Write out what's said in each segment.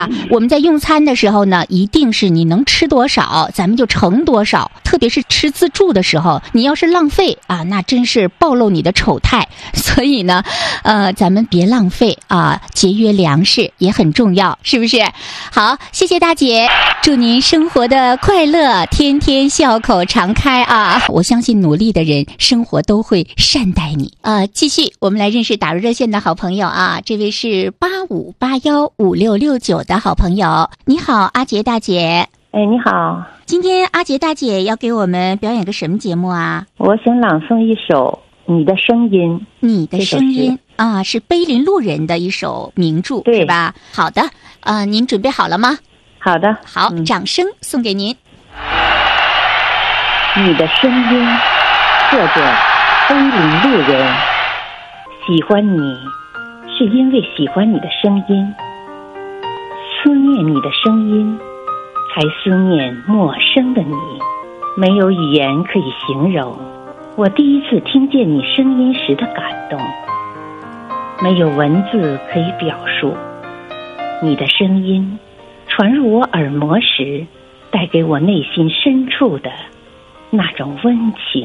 我们在用餐的时候呢，一定是你能吃多少，咱们就盛多少。特别是吃自助的时候，你要是浪费啊，那真是暴露你的丑态。所以呢，咱们别浪费啊，节约粮食也很重要，是不是？好，谢谢大姐，祝您生活的快乐，天天笑口常开啊！我相信努力的人，生活都会善待你。继续，我们来认识打入热线的好朋友啊，这位是85815669的好朋友。你好，阿杰大姐。 哎，你好。 今天阿杰大姐要给我们表演个什么节目啊？ 我想朗诵一首《你的声音》。 你的声音啊，是碑林路人的一首名著，是吧？好的，您准备好了吗？ 好的。 好，掌声送给您。 你的声音，作者碑林路人。喜欢你，是因为喜欢你的声音，思念你的声音，才思念陌生的你。没有语言可以形容我第一次听见你声音时的感动，没有文字可以表述你的声音传入我耳膜时带给我内心深处的那种温情。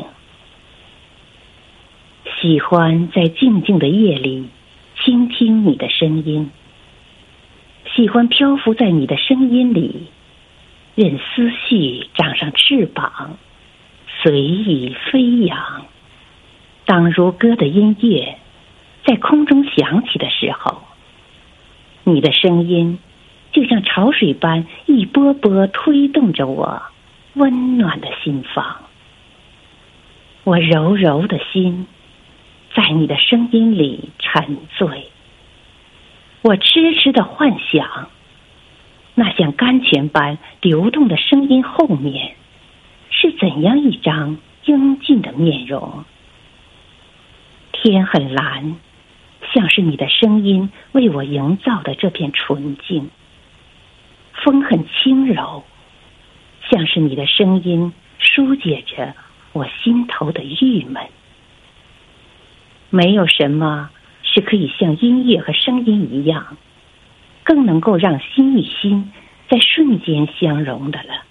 喜欢在静静的夜里倾听你的声音，喜欢漂浮在你的声音里，任思绪长上翅膀，随意飞扬。当如歌的音乐在空中响起的时候，你的声音就像潮水般一波波推动着我温暖的心房。我柔柔的心在你的声音里沉醉，我痴痴的幻想，那像甘泉般流动的声音后面是怎样一张英俊的面容。天很蓝，像是你的声音为我营造的这片纯净。风很轻柔，像是你的声音疏解着我心头的郁闷。没有什么是可以像音乐和声音一样，更能够让心与心在瞬间相融的了。